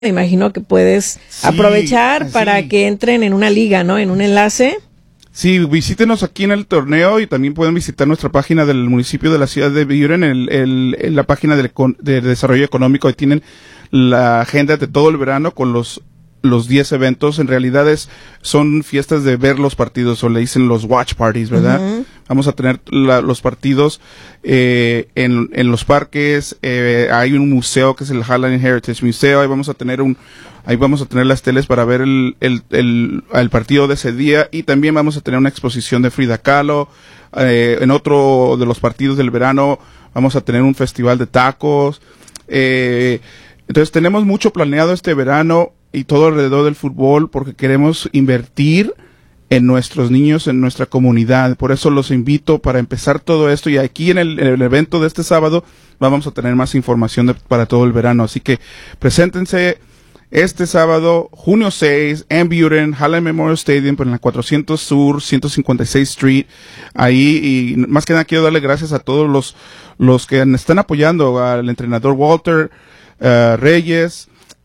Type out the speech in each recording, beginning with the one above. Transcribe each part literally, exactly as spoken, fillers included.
Me imagino que puedes sí, aprovechar sí. para que entren en una liga, ¿no? En un enlace. Sí, visítenos aquí en el torneo y también pueden visitar nuestra página del municipio de la ciudad de Buren, el, el, el, la página del, de desarrollo económico. Ahí tienen la agenda de todo el verano con los los diez eventos. En realidad es, son fiestas de ver los partidos, o le dicen los watch parties, ¿verdad? Uh-huh. Vamos a tener la, los partidos eh, en, en los parques. Eh, hay un museo que es el Highland Heritage Museum. Ahí vamos a tener un Ahí vamos a tener las teles para ver el, el, el, el partido de ese día, y también vamos a tener una exposición de Frida Kahlo. Eh, en otro de los partidos del verano vamos a tener un festival de tacos. Eh, entonces tenemos mucho planeado este verano y todo alrededor del fútbol, porque queremos invertir en nuestros niños, en nuestra comunidad. Por eso los invito para empezar todo esto, y aquí en el, en el evento de este sábado vamos a tener más información de, para todo el verano. Así que preséntense este sábado, junio seis, en Buren, Highland Memorial Stadium, en la cuatrocientos Sur, ciento cincuenta y seis Street. Ahí, y más que nada quiero darle gracias a todos los, los que están apoyando, al entrenador Walter uh, Reyes,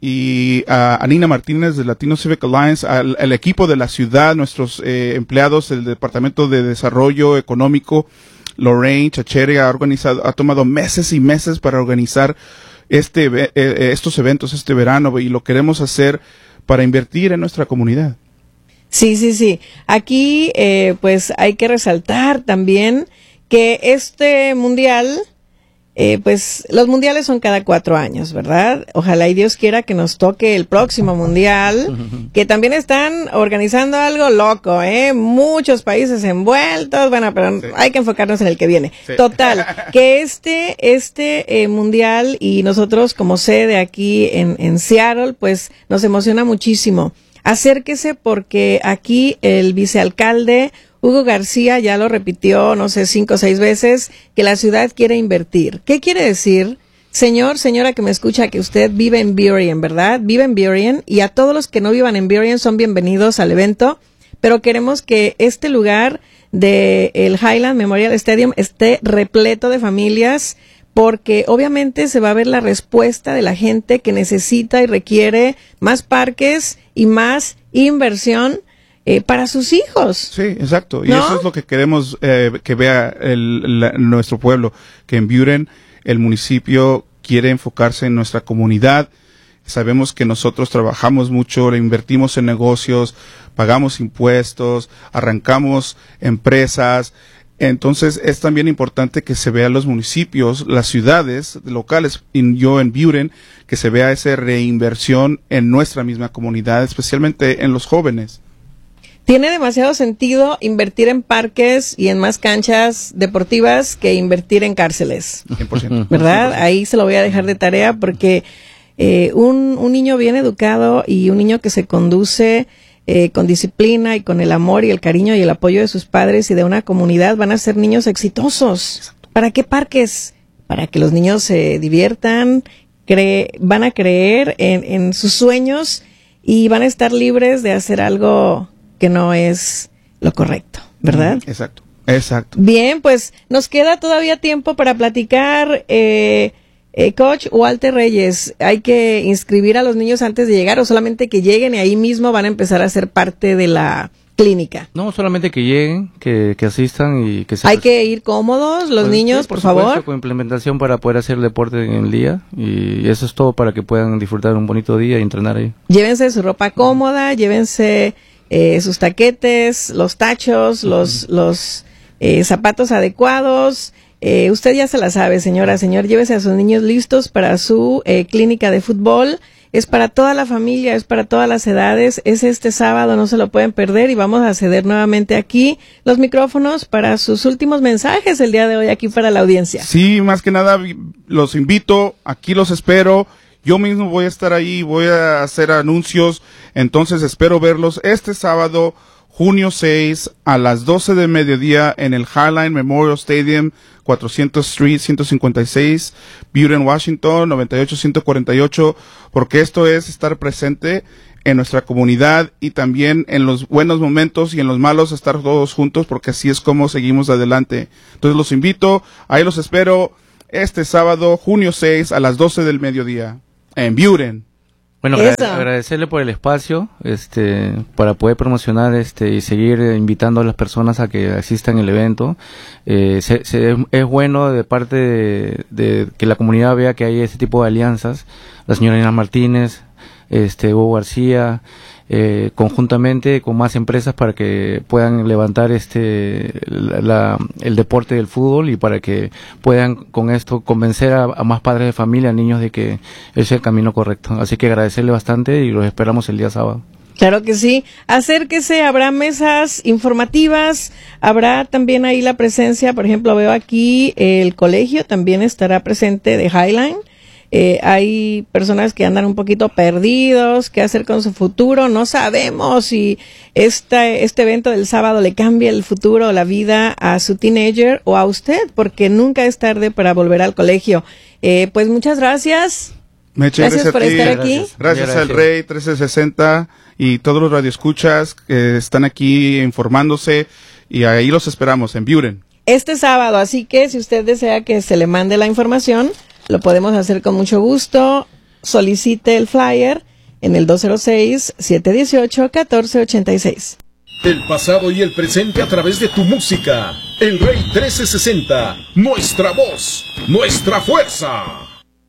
y a, a Nina Martínez de Latino Civic Alliance, al, al equipo de la ciudad, nuestros eh, empleados del Departamento de Desarrollo Económico. Lorraine Chachere ha organizado, ha tomado meses y meses para organizar este eh, estos eventos este verano, y lo queremos hacer para invertir en nuestra comunidad. Sí, sí, sí. Aquí eh, pues hay que resaltar también que este mundial, eh, pues los mundiales son cada cuatro años, ¿verdad? Ojalá y Dios quiera que nos toque el próximo mundial, que también están organizando algo loco, ¿eh? Muchos países envueltos, bueno, pero sí. hay que enfocarnos en el que viene. Sí. Total, que este, este eh, mundial, y nosotros como sede aquí en, en Seattle, pues nos emociona muchísimo. Acérquese, porque aquí el vicealcalde Hugo García ya lo repitió, no sé, cinco o seis veces, que la ciudad quiere invertir. ¿Qué quiere decir? Señor, señora que me escucha, que usted vive en Burien, ¿verdad? Vive en Burien, y a todos los que no vivan en Burien son bienvenidos al evento, pero queremos que este lugar de el Highland Memorial Stadium esté repleto de familias, porque obviamente se va a ver la respuesta de la gente que necesita y requiere más parques y más inversión Eh, para sus hijos. Sí, exacto. Y ¿no? eso es lo que queremos eh, que vea el, la, nuestro pueblo, que en Buren el municipio quiere enfocarse en nuestra comunidad. Sabemos que nosotros trabajamos mucho, le invertimos en negocios, pagamos impuestos, arrancamos empresas. Entonces es también importante que se vea los municipios, las ciudades locales, y yo en Buren, que se vea esa reinversión en nuestra misma comunidad, especialmente en los jóvenes. Tiene demasiado sentido invertir en parques y en más canchas deportivas que invertir en cárceles. cien por ciento. ¿Verdad? Ahí se lo voy a dejar de tarea, porque eh, un, un niño bien educado y un niño que se conduce eh, con disciplina y con el amor y el cariño y el apoyo de sus padres y de una comunidad van a ser niños exitosos. Exacto. ¿Para qué parques? Para que los niños se diviertan, cre- van a creer en, en sus sueños y van a estar libres de hacer algo que no es lo correcto, ¿verdad? Exacto, exacto. Bien, pues nos queda todavía tiempo para platicar. Eh, eh, Coach Walter Reyes, ¿hay que inscribir a los niños antes de llegar, o solamente que lleguen y ahí mismo van a empezar a ser parte de la clínica? No, solamente que lleguen, que, que asistan y que se... ¿Hay que ir cómodos los pues, niños, sí, por, por supuesto, favor? Con implementación para poder hacer deporte en el día, y eso es todo para que puedan disfrutar un bonito día y entrenar ahí. Llévense su ropa cómoda, llévense Eh, sus taquetes, los tachos, los, uh-huh. los eh, zapatos adecuados. Eh, usted ya se la sabe, señora, señor, llévese a sus niños listos para su eh, clínica de fútbol. Es para toda la familia, es para todas las edades. Es este sábado, no se lo pueden perder, y vamos a ceder nuevamente aquí los micrófonos para sus últimos mensajes el día de hoy aquí para la audiencia. Sí, más que nada los invito, aquí los espero. Yo mismo voy a estar ahí, voy a hacer anuncios, entonces espero verlos este sábado, junio seis, a las doce del mediodía, en el Highline Memorial Stadium, cuatrocientos Street, ciento cincuenta y seis, Buren, Washington, noventa y ocho ciento cuarenta y ocho, porque esto es estar presente en nuestra comunidad, y también en los buenos momentos y en los malos estar todos juntos, porque así es como seguimos adelante. Entonces los invito, ahí los espero este sábado, junio seis, a las doce del mediodía. En Buren. Bueno, agrade- agradecerle por el espacio, este, para poder promocionar, este, y seguir eh, invitando a las personas a que asistan al evento. Eh, se, se, es bueno de parte de, de que la comunidad vea que hay este tipo de alianzas. La señora Inés Martínez, este, Hugo García, eh, conjuntamente con más empresas para que puedan levantar este la, la, el deporte del fútbol y para que puedan con esto convencer a, a más padres de familia, niños, de que ese es el camino correcto. Así que agradecerle bastante y los esperamos el día sábado. Claro que sí. Acérquese, habrá mesas informativas, habrá también ahí la presencia, por ejemplo, veo aquí el colegio también estará presente de Highline. Eh, hay personas que andan un poquito perdidos, qué hacer con su futuro, no sabemos si esta, este evento del sábado le cambia el futuro o la vida a su teenager o a usted, porque nunca es tarde para volver al colegio. Eh, pues muchas gracias. Meche, gracias, gracias por ti. estar aquí. Gracias, gracias, gracias al Rey trece sesenta y todos los radioescuchas que están aquí informándose y ahí los esperamos en Buren. Este sábado, así que si usted desea que se le mande la información, lo podemos hacer con mucho gusto. Solicite el flyer en el dos cero seis, siete uno ocho, uno cuatro ocho seis. El pasado y el presente a través de tu música. El Rey trece sesenta, nuestra voz, nuestra fuerza.